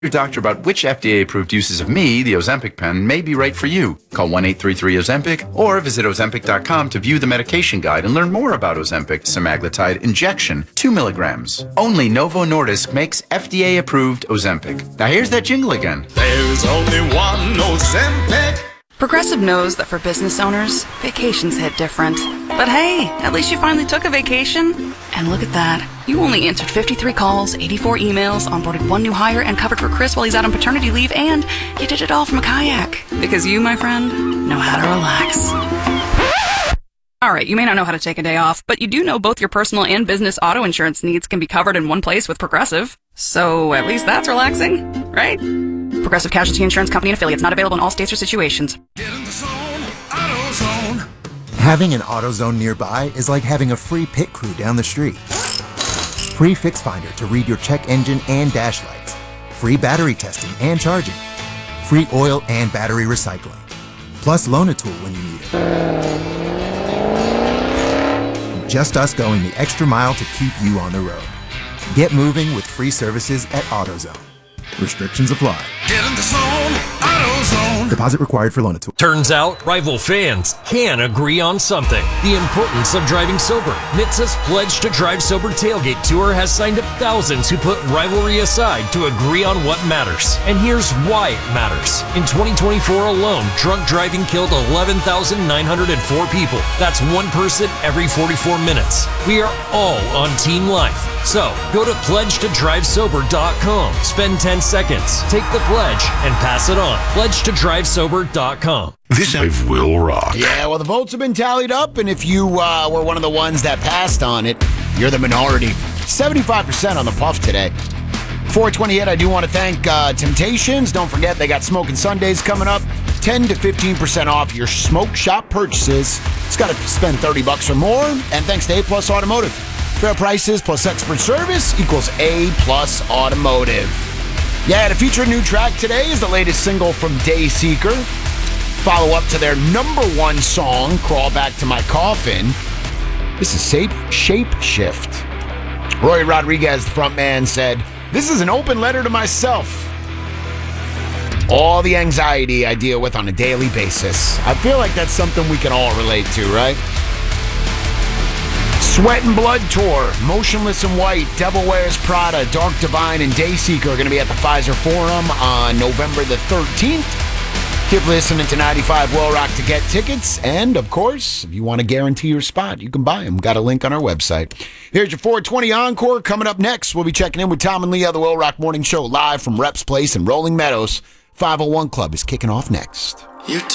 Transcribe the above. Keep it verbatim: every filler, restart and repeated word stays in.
Your doctor about which F D A-approved uses of me, the Ozempic pen, may be right for you. Call one eight three three Ozempic or visit Ozempic dot com to view the medication guide and learn more about Ozempic semaglutide injection, two milligrams. Only Novo Nordisk makes F D A-approved Ozempic. Now here's that jingle again. There's only one Ozempic. Progressive knows that for business owners, vacations hit different. But hey, at least you finally took a vacation. And look at that. You only answered fifty-three calls, eighty-four emails, onboarded one new hire, and covered for Chris while he's out on paternity leave, and you did it all from a kayak. Because you, my friend, know how to relax. Alright, you may not know how to take a day off, but you do know both your personal and business auto insurance needs can be covered in one place with Progressive. So at least that's relaxing, right? Progressive Casualty Insurance Company and affiliates, not available in all states or situations. Get in the zone, AutoZone. Having an AutoZone nearby is like having a free pit crew down the street. Free Fix Finder to read your check engine and dash lights. Free battery testing and charging. Free oil and battery recycling. Plus Loan-A-Tool when you need it. Just us going the extra mile to keep you on the road. Get moving with free services at AutoZone. Restrictions apply. Get in the zone, AutoZone. Deposit required for Loan-A-Tool. Turns out, rival fans can agree on something. The importance of driving sober. N H T Sa's Pledge to Drive Sober Tailgate Tour has signed up thousands who put rivalry aside to agree on what matters. And here's why it matters. In twenty twenty-four alone, drunk driving killed eleven thousand nine hundred four people. That's one person every forty-four minutes. We are all on Team Life. So, go to pledge to drive sober dot com. Spend ten seconds, take the pledge, and pass it on. pledge to drive sober dot com. This life will rock. Yeah, well, the votes have been tallied up, and if you uh, were one of the ones that passed on it, you're the minority. seventy-five percent on the puff today. four twenty-eight, I do want to thank uh, Temptations. Don't forget, they got Smoking Sundays coming up. ten to fifteen percent off your smoke shop purchases. It's got to spend thirty bucks or more. And thanks to A-Plus Automotive. Fair prices plus expert service equals A-Plus Automotive. Yeah, to feature a new track today is the latest single from Dayseeker. Follow up to their number one song, Crawl Back to My Coffin. This is Shape, Shape Shift. Roy Rodriguez, the frontman, said, "This is an open letter to myself. All the anxiety I deal with on a daily basis." I feel like that's something we can all relate to, right? Sweat and Blood Tour, Motionless in White, Devil Wears Prada, Dark Divine, and Dayseeker are going to be at the Pfizer Forum on November the thirteenth. Keep listening to ninety-five Will Rock to get tickets. And, of course, if you want to guarantee your spot, you can buy them. Got a link on our website. Here's your four twenty Encore. Coming up next, we'll be checking in with Tom and Lee of the Will Rock Morning Show live from Reps Place in Rolling Meadows. five oh one Club is kicking off next. You